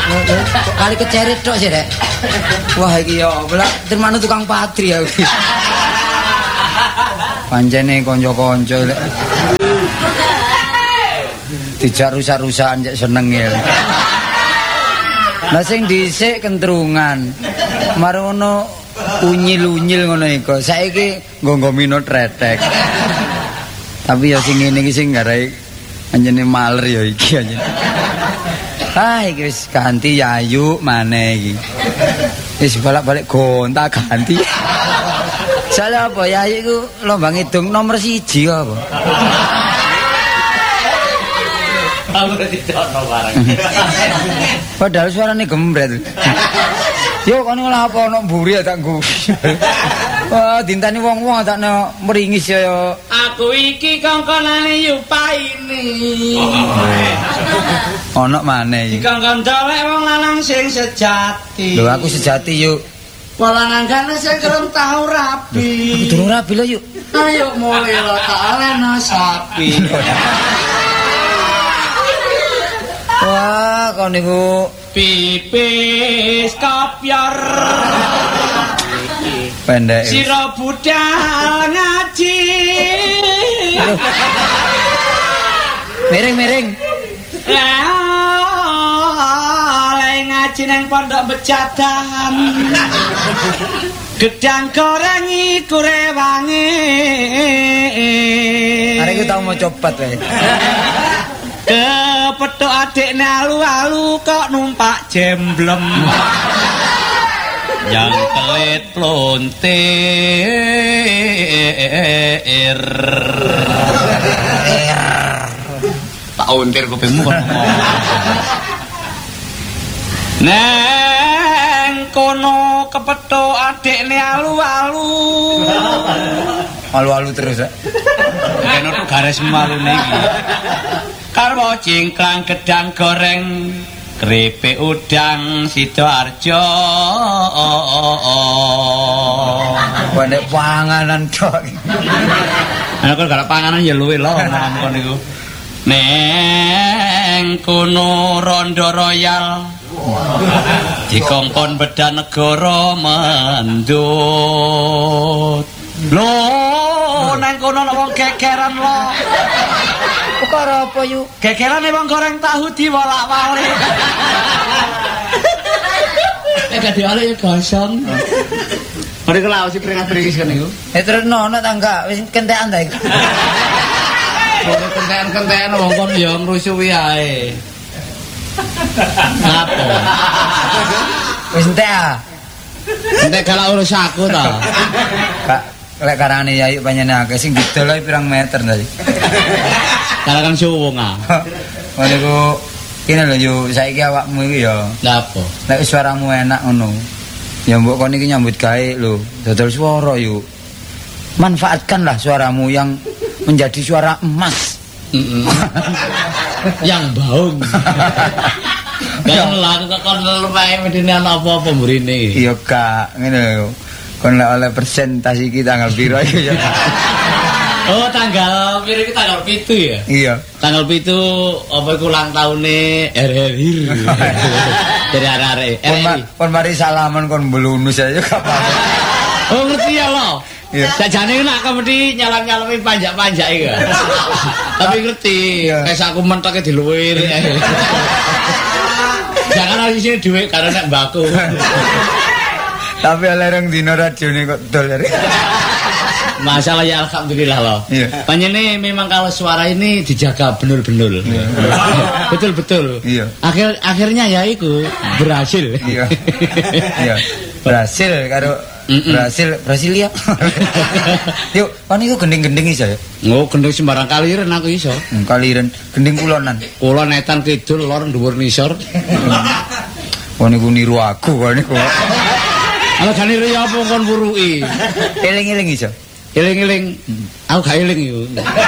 Kali keceret tok sih, Rek. Wah, iki ya opo termanu tukang patri ya. Pancene kanca-kanca lek. Dijak rusak-rusakan cek seneng ya. Lah sing dhisik kentrungan. Marono unyil-unyil ngono iku. Saiki nggo minut retek. Tapi ya sing ngene iki sing garai anjene maler ya iki anjene. Iki wis ganti yayu maneh iki. Wis bolak-balik gonta ganti. Salah apa yayu iku lomba ngitung nomor 1 apa? Aku dicokno bareng. Padahal suarane gembret. Yo kon ngono apa ono mburi tak ngguyu. Wah, dintani wong-wong tak meringis ya. Aku iki kongkonane Yupaini. Ono maneh iki. Dikongkon colek wong lanang sing sejati. Lho aku sejati yuk. Walanangane sing kerem tau rabi. Durung rabi lho yuk. Ayo mulai lo tak alena sapi. Wah, kon niku pipis kopior. Pendek. Sira budal ngaji. Miring-miring. Oleh ngaji nang pondok becadahan. Gedang goreng iku rewangi. Arek ku tau mau copat wae. Kepethuk adikne alu-alu kok numpak jemblem. Yang kelit plontir. Tak untir kupingmu kok ngomong. Neng kono kepethuk adikne alu-alu. Alu-alu terus ya. Kene tuh garis malune iki. Karwo cingklang gedang goreng keripik udang Sidoarjo. Pendek panganan tok. Ana kok gak panganan ya luwe lho ngomong niku. Neng kono Rondo Royal. Dikongkon bedah negara mendut. Loh, neng kono ana wong gegeran lho. Perkara apa yuk? Gegerane wong goreng tahu diwolak-walik. Gak dioleh ya gosong. Mari kula sih pringas-pringis kan niku. Terus ono tangga wis kentekan ta iku. Kentekan-kentekan wong kon ya ngrusuhi ae. Apa? Wis entek ah. Entek kalau urus aku ta. Kak, lek karane yayu panjenengan akeh sing didol ae pirang meter tadi. Kalakan suwung ah. Ngene ku kene lho yo saiki awakmu iki ya. Lah apa? Nek suaramu enak ngono. Ya mbok kon iki nyambut gawe lho, dodol swara yuk. Manfaatkanlah suaramu yang menjadi suara emas. Yang baung. Kan laku kon lumae medine ana apa-apa mburine. Iya Kak, ngene lho. Kon lek oleh presentasi iki tanggal piro iki ya. Oh, tanggal piro iki tanggal 7 ya? Iya. Tanggal 7 apa iku ulang taune RRI. Dari arek-arek. Pon mari salaman kon belunus aja kapan. Oh, ngerti ya lo. Iya. Sajane nak kemedi nyalam-nyalami panjak-panjak iki. Tapi ngerti, kayak aku mentoke diluwir. Jangan di sini duit karena nek mbakku. Tapi oleh rong dino radione kok dol. Masalah ya alhamdulillah loh. Iya. Panjene memang kalau suara ini dijaga bener-bener. Iya. Betul-betul. Iya. Akhirnya ya itu berhasil. Iya. Iya. Berhasil karo Brasilia. Yuk, kan iku gending-gending iso ya. Oh, gending sembarang kaliren aku iso. Kaliren, gending kulonan. Kulon etan kidul lor dhuwur nisor. Kon niku niru aku kon niku. Ala gane niru apa kon wuruki. Eling-eling iso. Eling-eling. Aku gak eling iku.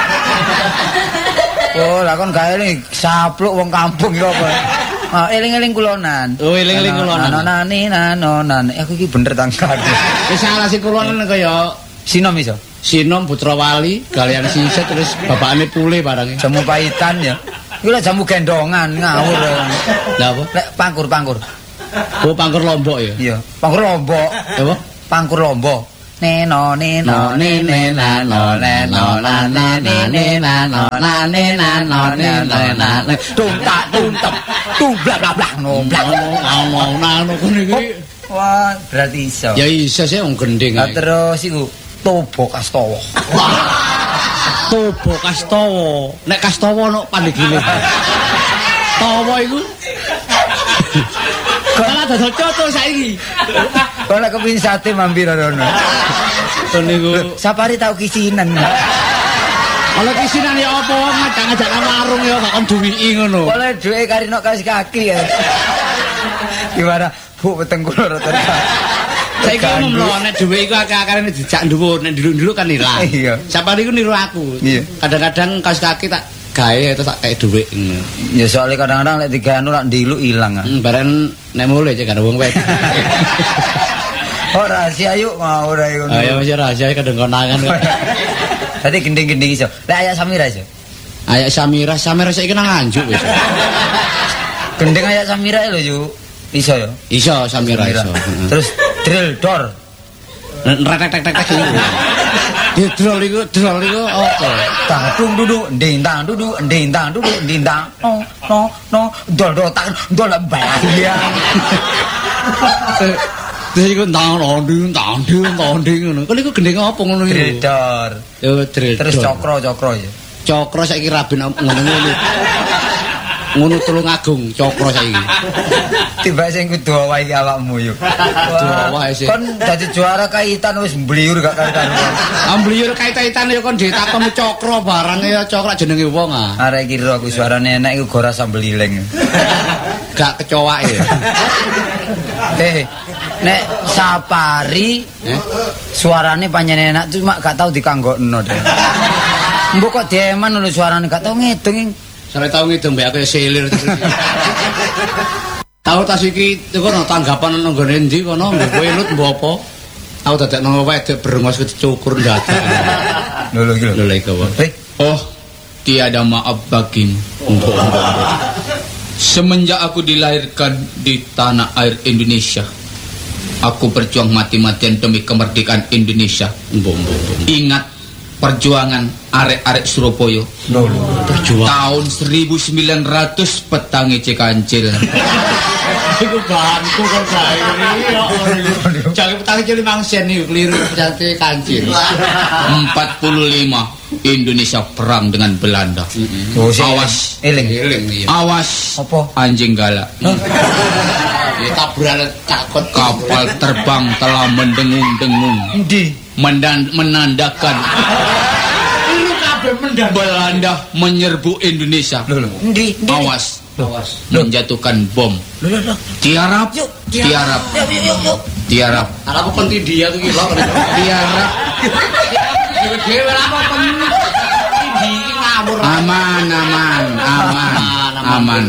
Oh, lah kon gak eling sapluk wong kampung iki apa. Ah, eling-eling kulonan. Oh, eling-eling kulonan. Nanonan. Aku iki bener tangkar. Wis salah sing kulonan kaya Sinom iso. Sinom Putra Wali, kalian Siset terus bapakane Pule barang. Jamu paitan ya. Iku lek jamu gendongan ngawur. Lah apa? Lek pangkur. Oh, pangkur Lombok ya. Iya, pangkur Lombok. Apa? Pangkur Lombok. Neno neno nene nano neno nane nene nano nane nano neno tuntak tuntep bla bla bla no bla nano kene iki. Wah, berarti iso. Ya iso sih wong gending. Terus iku Tobo Kastowo. Tobo Kastowo. Nek Kastowo ono pandegine. Tawa iku. Kala dodol coto saiki. Kala kepin sate mampir rono. Niku Sapari tau kisinan. Kalau kisinan ya apa ngajak-ngajak nang warung ya gak kon duwiki ngono. Oleh duwe karino kasih kaki ya. Gimana? Bu peteng kula rata. Saiki umum nek dhuwit iku akeh-akehane dijak dhuwur, nek dulu kan ilang. Iya. Sapari iku niru aku. Iya. Kadang-kadang kaos kaki tak gawe terus tak kei dhuwit. Ya soalnya kadang-kadang lek diganu lak ndilu ilang. Bareng nek mulih cek karo wong wek. Oh rahasia yuk mau ora ngono. Ayo wis rahasia kadang konangan kok. Dadi gending-gending iso. Lek ayak Samira iso. Ayak Samira saiki nang Anjuk wis. Gending ayak Samira lho yuk. Iso ya? Iso Samira iso. Terus drill door. Retek-tek-tek iki. Di drol iku apa? Tang dung duduk, nding tang duduk, nding tang duduk, nding tang. No, dol tang, dol bayang. Terus iku ndang-nding ngono. Kok iku gendeng apa ngono iku? Drill door. Yo drill. Terus cokro ya. Cokro saiki rabi ngono. Ngono Tulung Agung cokro saiki. Tiba sing kudu wae iki awakmu yo. Kudu wae sih. Kon dadi juara kaitan wis mbliur gak karo-karo. Ambliur kait-kaitan ya kon ditakon cokro barang ya cokro jenenge wong ah. Arek iki ro aku suarane enak iku gora sambel ileng. Gak kecoake ya. Nek Sapari suarane panjenengan enak cuma gak tau dikanggokno deh. Mbok kok dieman lho suarane gak tau ngedeng. Sampe tau ngidung mbek aku selir terus. Tau tas iki kono tanggapan nang nggone ndi kono mbok kowe nut mbok apa? Aku dadekno wedok brengos kecukur ndadak. Lho iki lho. Lho iki wae. Oh, tiada maaf bagimu. Semenjak aku dilahirkan di tanah air Indonesia, aku berjuang mati-matian demi kemerdekaan Indonesia. Ingat perjuangan arek-arek Surabaya. Perjuangan tahun 1900 petangi Cekancil. Iku bahanku kon gawe iki. Jangan petangi Cekancil mangsen iki keliru petangi Kancil. 45 Indonesia perang dengan Belanda. Awas, eling. Awas. Apa? Anjing galak. Ya taburan cakot kapal terbang telah mendengung-dengung. Endi? Menandakan Belanda menyerbu Indonesia. Endi? Awas. Menjatuhkan bom. Tiarap. Apa penting dia tuh gila. Tiarap. Dewe apa penting ngawur. Aman.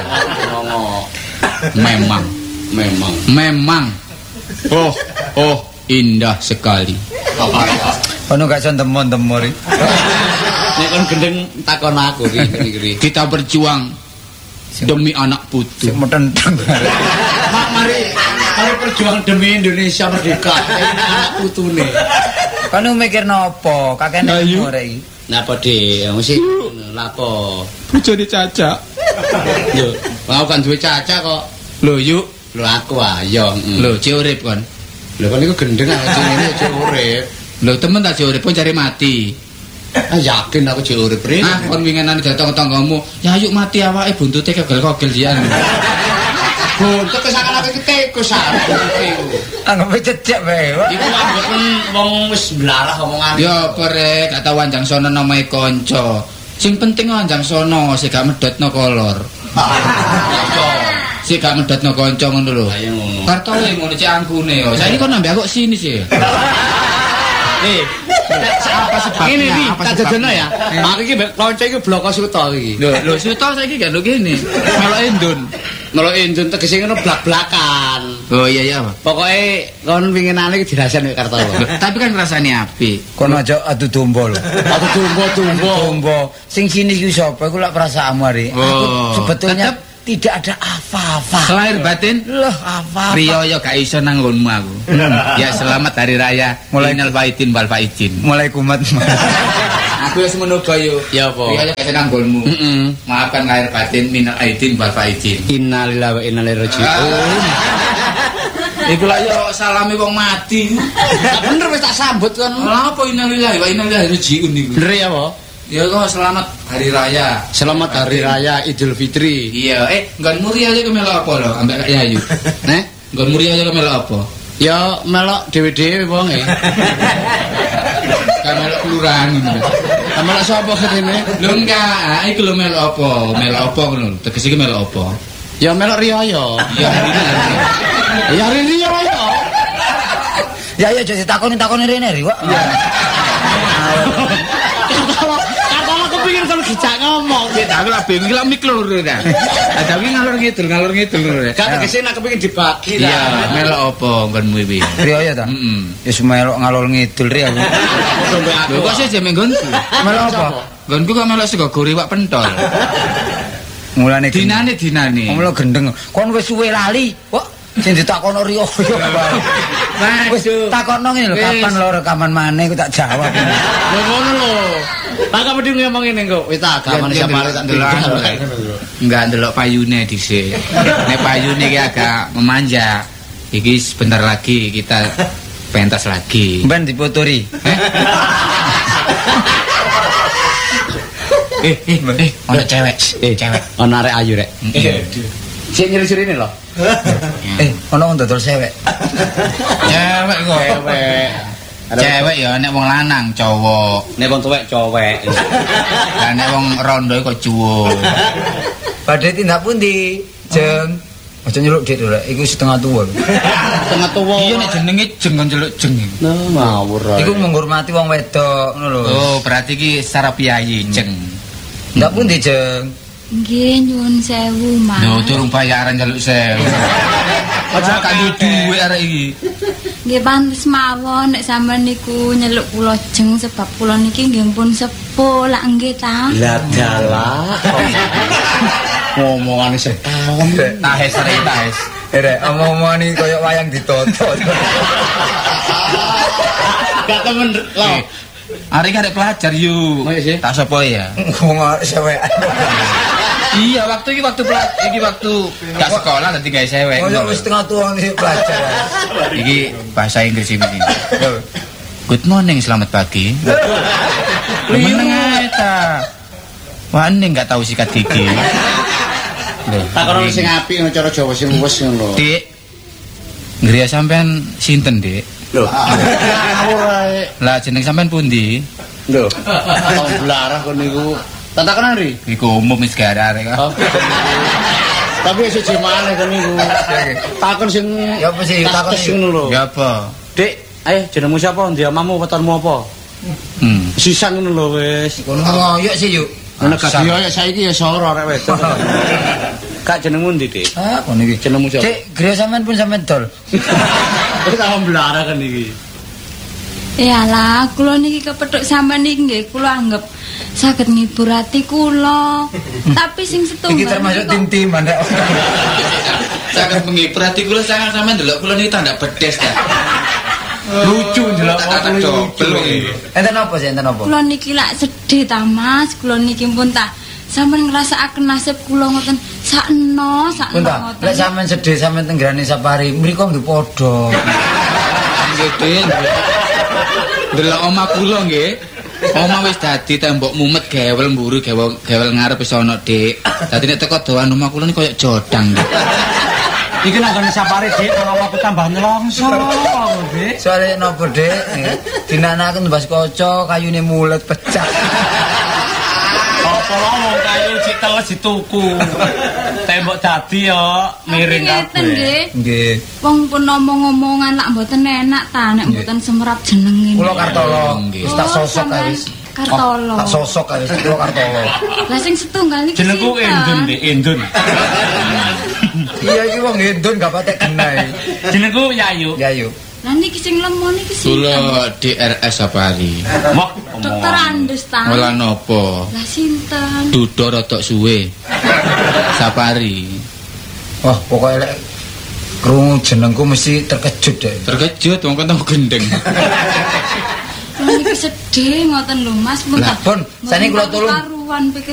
Memang. Oh, indah sekali. Ono gak iso ndemon-ndemor iki. Nek kon gendeng takon aku iki. Kita berjuang demi anak putu. Metenteng. Mari berjuang demi Indonesia merdeka. Anak putune. Kono mikirno apa? Kakene ora iki. Napa De? Mesti lapo? Bojone Caca. Yo, mau kan duwe Caca kok. Lho yuk, lho aku ayo. Lho cek urip kon. Lho kon iku gendeng aja ngene cek urip. Lho temen tak cek urip pun cari mati. Yakin aku cek urip rene. Kon wingenan tangga-tanggamu. Ya yuk mati awake buntute kegel-kogel jian. Buntut kesakan aku iki tikus aku. Anggap cecek wae. Iku anggapken wong wis blalah omongan. Ya pere gak tau anjang sono namae kanca. Sing penting anjang sono sing gak medhotno kolor. Sing gak medhotno kanca ngono lho. Ayo ngono. Kartole ngono cek angkune yo. Saiki kok nambah kok sini sih. Apa sebabnya? Ini nih, tak jajono ya. Aku iki mbek kanca iki bloko Suto iki. Lho Suto saiki gak lho kene. Melok endun tegese ngono blak-blakan. Oh iya apa? Pokoke kon winginane iki dirasani Kartolo. Tapi kan rasane apik. Kon aja adu domba lho. Aku Domba. Sing sini iki sapa? Iku lak perasaanmu hari. Oh. Sebetulnya Tetep tidak ada apa-apa. lahir batin Loh, apa-apa. Riyo gak iso nanggonmu aku. Ya selamat hari raya. Mulai Minal faizin wal faizin. Mulai kumat. Aku wis menunggu yo. Ya apa? Riyo gak iso nanggonmu. Maafkan lahir batin minal aidin wal faizin. Innalillahi wa inna ilaihi raji'un. Iku lah yo salami wong mati. Bener wis tak sambut kan. Lha apa innalillahi wa inna ilaihi raji'un iku? Bener ya apa? Ya kok selamat hari raya. Selamat hari raya Idul Fitri. Iya, nggon muri aja ke melok apa lho, ambek Kak Yayu. Nek, Nggon muri aja ke melok apa? ya melok dhewe-dhewe wong e. Kan melok kelurahan ngono. Melok sapa ketene? Lho enggak, iku lho melok apa? Melok apa ngono? Teges iki melok apa? Ya melok riyo. Ya ini. Ya riyo. Ya aja ditakoni rene ri kok. Kalau kepingin kalau dijak ngomong. Ya tapi lah bingung lah mik lho ta. Tapi ngalor ngidul lho. Gak tegese nek kepingin dibagi ta. Iya, melok apa nggonmu iki? Riyo ya ta? Heeh. Wis melok ngalor ngidul ri aku. Lho kok sih jeme nggonku? Melok apa? Nggonku kok melok sego gori wak pentol. Mulane Dinane. Mulane gendeng. Kon wis suwe lali. Kok sing ditakono Riyo. Wis takono ngene lho, kapan lo rekaman maneh aku tak jawab. Lho ngono lho. Tak mesti ngomong ngene kok. Wis tak gamane sampe tak delok. Enggak ndelok payune dhisik. Nek payune iki agak memanja. Iki sebentar lagi kita pentas lagi. Ben dipoturi. Ono cewek. Cewek. Ono arek ayu rek. Sik nyeri-nyerine lho. Ono dodol cewek. Cewek kok. Cewek ya nek wong lanang cowok. Nek wong tuwek cowek. Lah nek wong rondo kok cuwuk. Badhe tindak pundi, Jeng? Aja nyeluk dik lho, iku setengah tuwa. Tengah tuwa. Iya nek jenenge jeng kon celuk jeng. Nah, ngawur ae. Iku menghormati wong wedok ngono lho. Oh, berarti iki secara piyayi jeng. Ndak pundi, Jeng? Nggih nyuwun sewu, Mas. Lho durung bayaran celuk sewu. Aja gak duwe arek iki. Nggih pantes mawon nek sampean niku nyeluk kula jeng sebab kula niki nggih pun sepuh lak nggih ta. Lah dalah. Ngomongane setahun. Tahes. Rek, omong-omongan iki koyo wayang ditoto. Gak temen lho. Arek arek pelajar yuk. Oh iya sih. Tak sapa ya? Wong arek cewek. Iya, waktu waktu gak sekolah dadi gawe sewek. Koyo wis setengah tuwa iki pelajar. Iki bahasa Inggris ini. Good morning, selamat pagi. Meneng ae ta. Wah, ning gak tahu sikat gigi. Tak kono sing apik ngono cara Jawa sing wis ngono. Dik. Ngriya sampean sinten, Dik? Lho. Ngawur ae. Lah jeneng sampean pundi? Lho. Tong blarah kon niku. Tak takonan ri. Iku umum wis gak arek kok. Tapi siji maneh kon niku. Takon sing Ya apa sih takon takon ngono lho. Ya apa? Dik, ayo jenengmu sapa? Ndi omamu wetonmu apa? Sisan ngono lho wis. Kono ngoyok sih yuk. Ana gak yo saiki ya soro arek wedok. Kak jenengmu ndi, Dik? Ah, kono iki. Jenengmu sapa? Dik, griya sampean pun sampean dol. Wis tak mblara kan iki. Iyalah, kula niki kepethuk sampean niki nggih kula anggap saged ngibur ati kula. Tapi sing setunggal Iki termasuk niki kok- tim-tim Anda. Sangat menghibur hati kula sangat sampean ndelok kula niki tanda bedes ta. Lucu ndelok Tak dobel iki. Enten apa sih, enten apa? Kula niki lak sedih ta Mas, kula niki pun tak sampean ngrasakaken nasib kula ngoten sakno Bentar, lek sampean sedih sampean tenggrane sapari, mriko nggih padha. Nggih, Dik. Ndelok omah kula nggih. Omah wis dadi tembok mumet gewel mburu gewel ngarep wis ana, Dik. Dadi nek teko doan omah kula niku koyo jodang, Dik. Iki nek ngene sapare Dik, ora aku tambah nelongso, Dik. Soale nopo, Dik? Dinanaken mbas kaca, kayune mulet pecah. Apa wong kayu cik teles dituku. Tembok dadi yo miring Ngeten kabeh. nggih. Nggih. Wong pun ngomong-ngomongan lak mboten enak ta nek mboten semrap jenenge. Kula Kartolo, Nggih. wis tak sosok kae wis. Kartolo. Tak sosok kae wis kula Kartolo. Lah sing setunggal iki Jenengku sinten? Endun, Dik, Endun. Iya iki wong ngedon gak patek genah. Jenengku Yayu. Ya yuk. Lah niki sing lemon iki sinten? Kula DRS Sapari. Moh. Dokter Andes ta. Olah nopo? Lah sinten? Dudo rotok suwe. Sapari. Wah, pokoknya lek krungu jenengku mesti terkejut deh. Terkejut wong kan tau gendeng. Lah niki sedih ngoten lho Mas. Lah pun, sane kula tulung. Karuan pikir